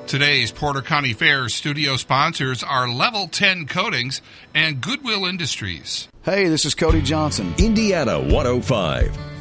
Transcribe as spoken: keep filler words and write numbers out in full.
Today's Porter County Fair studio sponsors are Level ten Coatings and Goodwill Industries. Hey, this is Cody Johnson. Indiana one oh five.